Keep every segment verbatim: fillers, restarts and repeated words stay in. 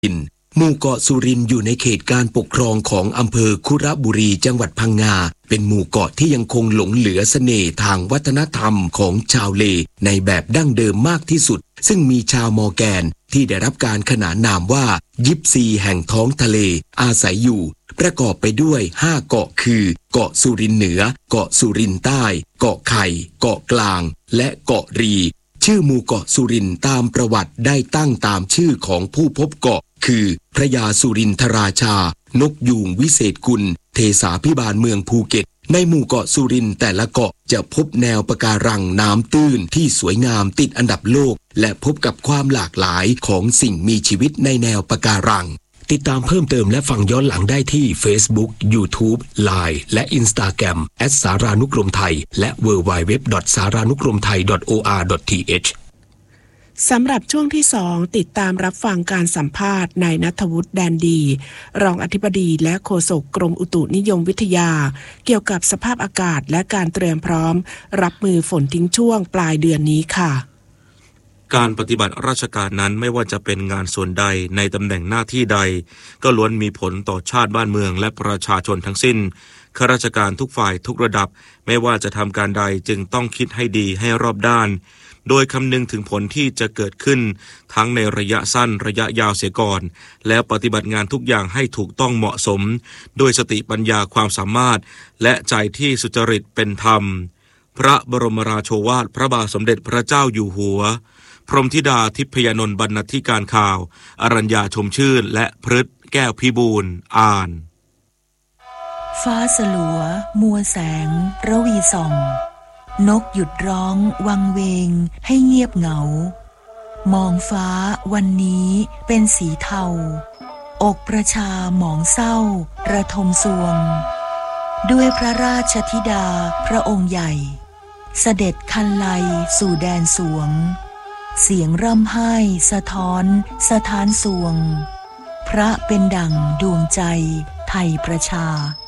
รินทร์หมู่เกาะสุรินทร์อยู่ในเขตการปกครองของอำเภอคุระบุรีจังหวัดพังงาเป็นหมู่เกาะที่ยังคงหลงเหลือเสน่ห์ทางวัฒนธรรมของชาวเลในแบบดั้งเดิมมากที่สุดซึ่งมีชาวมอร์แกนที่ได้รับการขนานนามว่ายิปซีแห่งท้องทะเลอาศัยอยู่ประกอบไปด้วยห้าเกาะคือเกาะสุรินทร์เหนือเกาะสุรินทร์ใต้เกาะไข่เกาะกลางและเกาะรีชื่อหมู่เกาะสุรินทร์ตามประวัติได้ตั้งตามชื่อของผู้พบเกาะคือพระยาสุรินทราชานกยูงวิเศษกุลเทสาพิบาลเมืองภูเก็ตในหมู่เกาะสุรินทร์แต่ละเกาะจะพบแนวปะการังน้ำตื้นที่สวยงามติดอันดับโลกและพบกับความหลากหลายของสิ่งมีชีวิตในแนวปะการังติดตามเพิ่มเติมและฟังย้อนหลังได้ที่ Facebook YouTube ไลน์ และ Instagram แอท สารานุกรมไทยและ ดับเบิลยู ดับเบิลยู ดับเบิลยู ดอท สารานุกรมไทย ดอท โอ อาร์ ดอท ที เอชสำหรับช่วงที่สองติดตามรับฟังการสัมภาษณ์นายณัฐวุฒิแดนดีรองอธิบดีและโฆษกกรมอุตุนิยมวิทยาเกี่ยวกับสภาพอากาศและการเตรียมพร้อมรับมือฝนทิ้งช่วงปลายเดือนนี้ค่ะการปฏิบัติราชการนั้นไม่ว่าจะเป็นงานส่วนใดในตำแหน่งหน้าที่ใดก็ล้วนมีผลต่อชาติบ้านเมืองและประชาชนทั้งสิ้นข้าราชการทุกฝ่ายทุกระดับไม่ว่าจะทำการใดจึงต้องคิดให้ดีให้รอบด้านโดยคำนึงถึงผลที่จะเกิดขึ้นทั้งในระยะสั้นระยะยาวเสียก่อนแล้วปฏิบัติงานทุกอย่างให้ถูกต้องเหมาะสมโดยสติปัญญาความสามารถและใจที่สุจริตเป็นธรรมพระบรมราโชวาทพระบาทสมเด็จพระเจ้าอยู่หัวพรหมธิดาทิพยนนท์บรรณาธิการข่าวอรัญญาชมชื่นและพฤทธิ์แก้วพิบูลอ่านฟ้าสลัวมัวแสงระวีส่องนกหยุดร้องวังเวงให้เงียบเหงามองฟ้าวันนี้เป็นสีเทาอกประชาหมองเศร้าระทมสวงด้วยพระราชธิดาพระองค์ใหญ่เสด็จคันไลสู่แดนสวงเสียงร่ำไห้สะท้อนสถานสวงพระเป็นดั่งดวงใจไทยประชา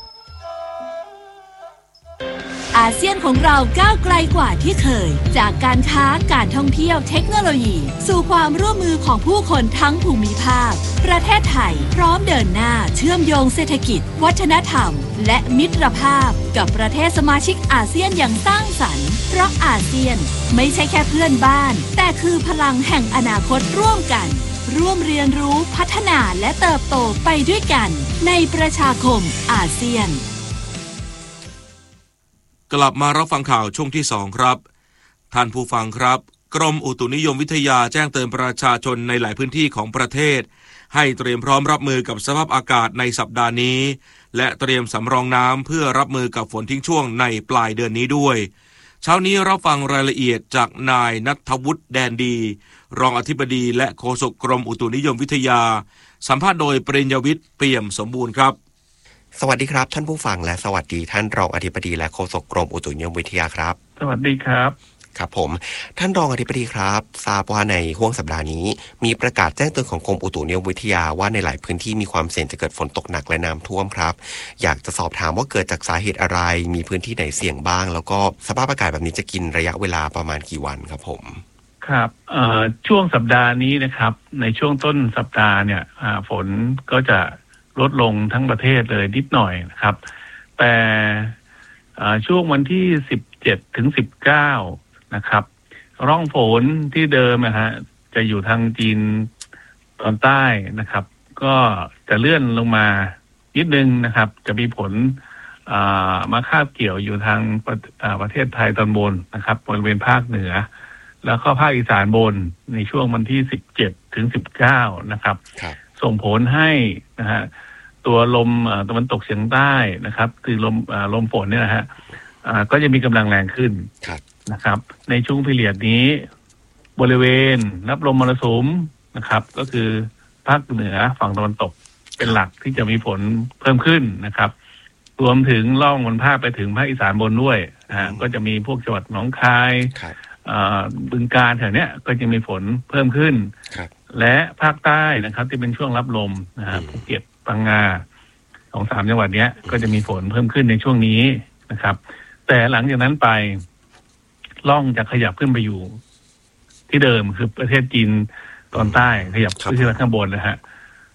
อาเซียนของเราก้าวไกลกว่าที่เคยจากการค้าการท่องเที่ยวเทคโนโลยีสู่ความร่วมมือของผู้คนทั้งภูมิภาคประเทศไทยพร้อมเดินหน้าเชื่อมโยงเศรษฐกิจวัฒนธรรมและมิตรภาพกับประเทศสมาชิกอาเซียนอย่างสร้างสรรค์เพราะอาเซียนไม่ใช่แค่เพื่อนบ้านแต่คือพลังแห่งอนาคตร่วมกันร่วมเรียนรู้พัฒนาและเติบโตไปด้วยกันในประชาคมอาเซียนกลับมารับฟังข่าวช่วงที่สองครับท่านผู้ฟังครับกรมอุตุนิยมวิทยาแจ้งเตือนประชาชนในหลายพื้นที่ของประเทศให้เตรียมพร้อมรับมือกับสภาพอากาศในสัปดาห์นี้และเตรียมสำรองน้ำเพื่อรับมือกับฝนทิ้งช่วงในปลายเดือนนี้ด้วยเช้านี้รับฟังรายละเอียดจากนายณัฐวุฒิแดนดีรองอธิบดีและโฆษกกรมอุตุนิยมวิทยาสัมภาษณ์โดยปริญญวิทย์เปี่ยมสมบูรณ์ครับสวัสดีครับท่านผู้ฟังและสวัสดีท่านรองอธิบดีและโฆษกกรมอุตุนิยมวิทยาครับสวัสดีครับครับผมท่านรองอธิบดีครับทราบว่าในห้วงสัปดาห์นี้มีประกาศแจ้งเตือนของกรมอุตุนิยมวิทยาว่าในหลายพื้นที่มีความเสี่ยงจะเกิดฝนตกหนักและน้ำท่วมครับอยากจะสอบถามว่าเกิดจากสาเหตุอะไรมีพื้นที่ไหนเสี่ยงบ้างแล้วก็สภาพอากาศแบบนี้จะกินระยะเวลาประมาณกี่วันครับผมครับช่วงสัปดาห์นี้นะครับในช่วงต้นสัปดาห์เนี่ยฝนก็จะลดลงทั้งประเทศเลยนิดหน่อยนะครับแต่ช่วงวันที่สิบเจ็ดถึงสิบเก้านะครับร่องฝนที่เดิมนะฮะจะอยู่ทางจีนตอนใต้นะครับก็จะเลื่อนลงมานิดนึงนะครับจะมีผลมาคาบเกี่ยวอยู่ทางประ, ประเทศไทยตอนบนนะครับบริเวณภาคเหนือแล้วก็ภาคอีสานบนในช่วงวันที่สิบเจ็ดถึงสิบเก้านะครับส่งผลให้นะฮะตัวลมตะวันตกเฉียงใต้นะครับคือลมลมฝนเนี่ยนะฮะก็จะมีกำลังแรงขึ้นนะครับในช่วงพีเรียดนี้บริเวณรับลมมรสุมนะครับก็คือภาคเหนือฝั่งตะวันตกเป็นหลักที่จะมีฝนเพิ่มขึ้นนะครับรวมถึงล่องบนภาคไปถึงภาคอีสานบนด้วยนะฮะก็จะมีพวกจังหวัดหนองคายบึงกาฬแถวเนี้ยก็จะมีฝนเพิ่มขึ้นและภาคใต้นะครับที่เป็นช่วงรับลมนะฮะภูเก็ตพังงาของสามจังหวัดเนี้ยก็จะมีฝนเพิ่มขึ้นในช่วงนี้นะครับแต่หลังจากนั้นไปล่องจะขยับขึ้นไปอยู่ที่เดิมคือประเทศจีนตอนใต้ขยับขึ้นไปข้างบนนะฮะ